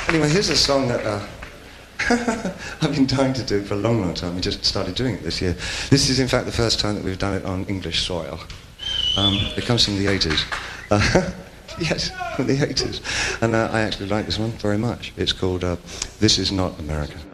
Anyway, here's a song that I've been dying to do for a long, long time. We just started doing it this year. This is, in fact, the first time that we've done it on English soil. It comes from the 80s. Yes, from the 80s. And I actually like this one very much. It's called This Is Not America.